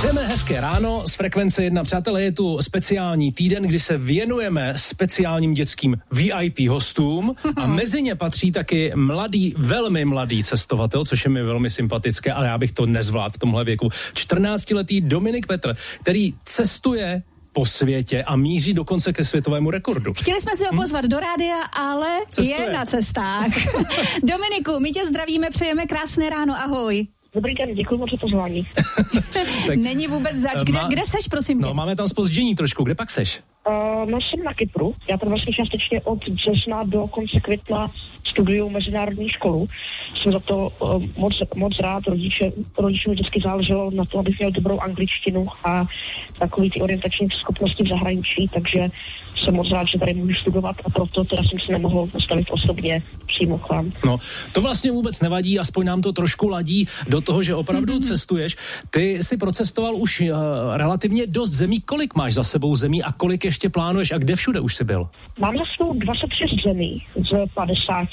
Přejeme hezké ráno z Frekvence 1. Přátelé, je tu speciální týden, kdy se věnujeme speciálním dětským VIP hostům a mezi ně patří taky mladý, velmi mladý cestovatel, což je mi velmi sympatické, ale já bych to nezvládl v tomhle věku. 14letý Dominik Petr, který cestuje po světě a míří dokonce ke světovému rekordu. Chtěli jsme si ho pozvat do rádia, ale cestuje. Je na cestách. Dominiku, my tě zdravíme, přejeme krásné ráno, ahoj. Dobrý den, děkuji moc za pozvání. Není vůbec zač. Kde seš, prosím tě? No, máme tam zpoždění trošku, kde pak seš? No, jsem na Kypru. Já tam vlastně částečně od března do konce května studuju mezinárodní školu. Jsem za to moc rád. Rodičům vždycky záleželo na to, abych měl dobrou angličtinu a takový ty orientační schopnosti v zahraničí, takže jsem moc rád, že tady můžu studovat a proto teda jsem si nemohl postavit osobně přímo k vám. No, to vlastně vůbec nevadí, aspoň nám to trošku ladí do toho, že opravdu cestuješ. Ty jsi procestoval už relativně dost zemí. Kolik máš za sebou zemí a kolik ještě plánuješ a kde všude už jsi byl? Mám za sebou 26 zemí z 50.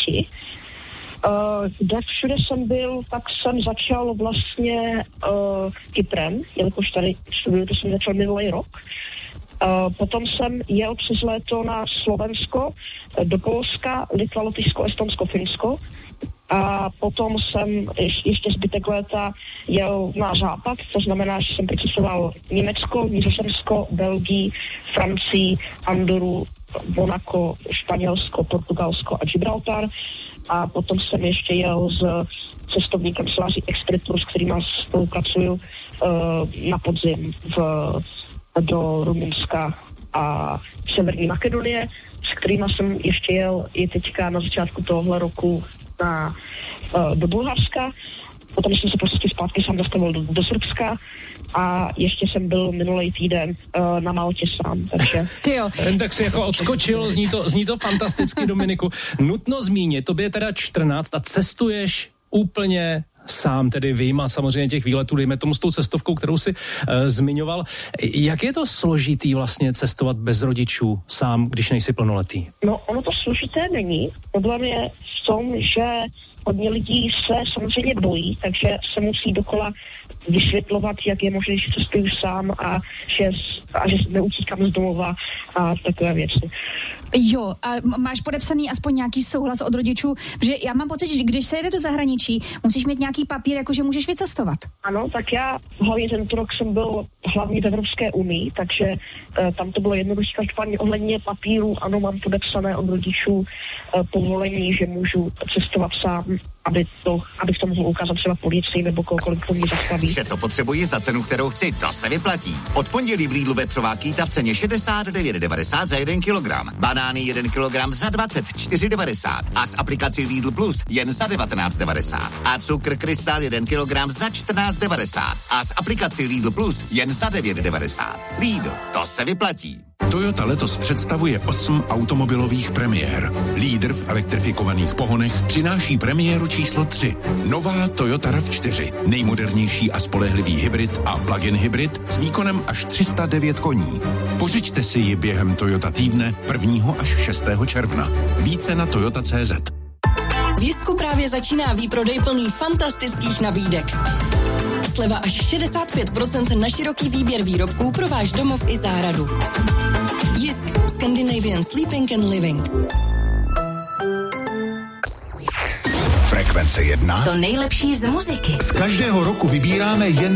Kde všude jsem byl, tak jsem začal vlastně Kyprem, jelikož tady studuju, to jsem začal minulý rok. Potom jsem jel přes léto na Slovensko, do Polska, Litva, Lotyšsko, Estonsko, Finsko. A potom jsem ještě zbytek léta jel na západ, to znamená, že jsem procesoval Německo, Nizozemsko, Belgii, Francii, Andoru, Monako, Španělsko, Portugalsko a Gibraltar. A potom jsem ještě jel s cestovní kanceláří Express Tours, s kterýma spolupracuju na podzim do Rumunska a Severní Makedonie, s kterýma jsem ještě jel i teďka na začátku tohohle roku do Bulharska. Potom jsem se prostě zpátky sám zastavil do Srbska a ještě jsem byl minulý týden na Maltě sám, takže... Tak si jako odskočil, zní to fantasticky, Dominiku. Nutno zmínit, tobě je teda 14 a cestuješ úplně sám, tedy vyjma samozřejmě těch výletů, dejme tomu s tou cestovkou, kterou si zmiňoval. Jak je to složitý vlastně cestovat bez rodičů sám, když nejsi plnoletý? No, ono to složité není. Problém je v tom, že hodně lidí se samozřejmě bojí, takže se musí dokola vysvětlovat, jak je možné, že cestuju sám a že neutíkám z domova a takové věci. Jo, a máš podepsaný aspoň nějaký souhlas od rodičů? Protože já mám pocit, že když se jede do zahraničí, musíš mít nějaký papír, jakože můžeš vycestovat. Ano, tak já hlavně tento rok jsem byl hlavně v Evropské unii, takže tam to bylo jednoduché. Každopádně ohledně papíru, ano, mám podepsané od rodičů povolení, že můžu cestovat sám, abych to mohl ukázat třeba policii nebo kohokoliv, kdo mě zastaví. Vše, co potřebuji za cenu, kterou chci, to se vyplatí. Od pondělí v Lidlu vepřová kýta v ceně 69,90 za 1 kilogram. Banány 1 kilogram za 24,90 a s aplikací Lidl Plus jen za 19,90. A cukr Krystal 1 kilogram za 14,90 a s aplikací Lidl Plus jen za 9,90. Lidl, to se vyplatí. Toyota letos představuje 8 automobilových premiér. Lídr v elektrifikovaných pohonech přináší premiéru číslo 3. Nová Toyota RAV4. Nejmodernější a spolehlivý hybrid a plug-in hybrid s výkonem až 309 koní. Pořiďte si ji během Toyota týdne 1. až 6. června. Více na toyota.cz. V Jisku právě začíná výprodej plný fantastických nabídek. Sleva až 65% na široký výběr výrobků pro váš domov i zahradu. Jisk, Scandinavian Sleeping and Living. Frekvence 1. To nejlepší z muziky. Z každého roku vybíráme jen